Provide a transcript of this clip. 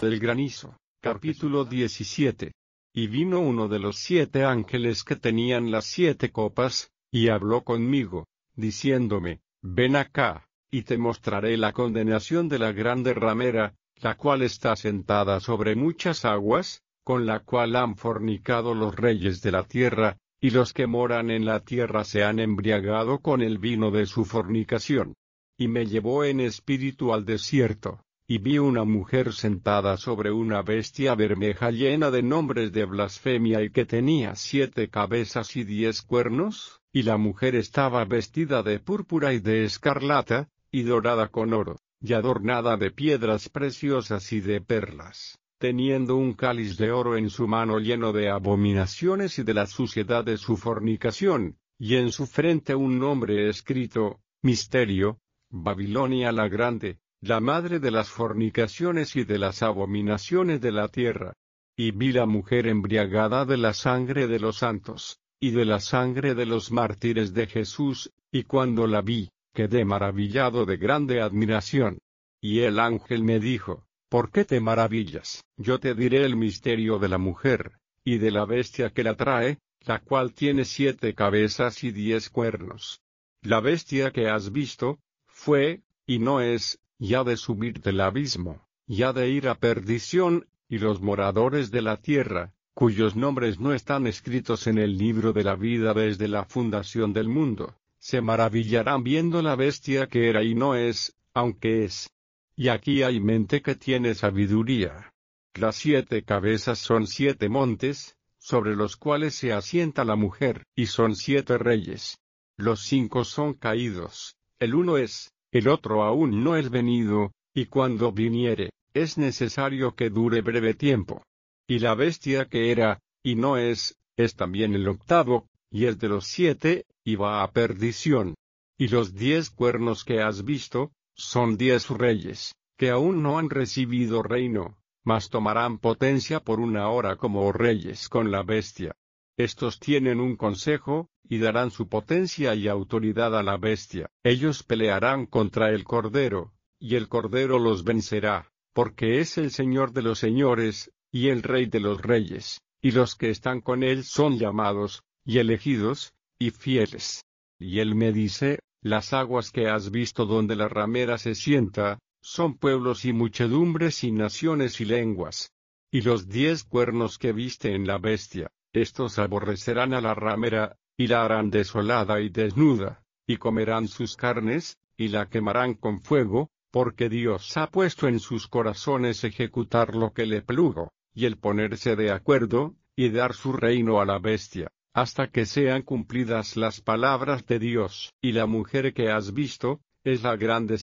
del granizo. Capítulo 17. Y vino uno de los 7 ángeles que tenían las 7 copas, y habló conmigo, diciéndome, ven acá, y te mostraré la condenación de la grande ramera, la cual está sentada sobre muchas aguas, con la cual han fornicado los reyes de la tierra, y los que moran en la tierra se han embriagado con el vino de su fornicación. Y me llevó en espíritu al desierto, y vi una mujer sentada sobre una bestia bermeja llena de nombres de blasfemia y que tenía 7 cabezas y 10 cuernos, y la mujer estaba vestida de púrpura y de escarlata, y dorada con oro, y adornada de piedras preciosas y de perlas, teniendo un cáliz de oro en su mano lleno de abominaciones y de la suciedad de su fornicación, y en su frente un nombre escrito, Misterio, Babilonia la Grande, la madre de las fornicaciones y de las abominaciones de la tierra. Y vi la mujer embriagada de la sangre de los santos, y de la sangre de los mártires de Jesús, y cuando la vi, quedé maravillado de grande admiración. Y el ángel me dijo, ¿por qué te maravillas? Yo te diré el misterio de la mujer, y de la bestia que la trae, la cual tiene 7 cabezas y 10 cuernos. La bestia que has visto, fue, y no es, y ha de subir del abismo, y ha de ir a perdición, y los moradores de la tierra, cuyos nombres no están escritos en el libro de la vida desde la fundación del mundo, se maravillarán viendo la bestia que era y no es, aunque es. Y aquí hay mente que tiene sabiduría. Las 7 cabezas son 7 montes, sobre los cuales se asienta la mujer, y son 7 reyes. Los 5 son caídos, el uno es, el otro aún no es venido, y cuando viniere, es necesario que dure breve tiempo. Y la bestia que era, y no es también el octavo, y es de los 7, y va a perdición. Y los 10 cuernos que has visto, son 10 reyes, que aún no han recibido reino, mas tomarán potencia por una hora como reyes con la bestia. Estos tienen un consejo, y darán su potencia y autoridad a la bestia. Ellos pelearán contra el Cordero, y el Cordero los vencerá, porque es el Señor de los señores, y el Rey de los reyes, y los que están con él son llamados, y elegidos, y fieles. Y él me dice, las aguas que has visto donde la ramera se sienta, son pueblos y muchedumbres y naciones y lenguas. Y los 10 cuernos que viste en la bestia, estos aborrecerán a la ramera, y la harán desolada y desnuda, y comerán sus carnes, y la quemarán con fuego, porque Dios ha puesto en sus corazones ejecutar lo que le plugo, y el ponerse de acuerdo, y dar su reino a la bestia, hasta que sean cumplidas las palabras de Dios. Y la mujer que has visto, es la grande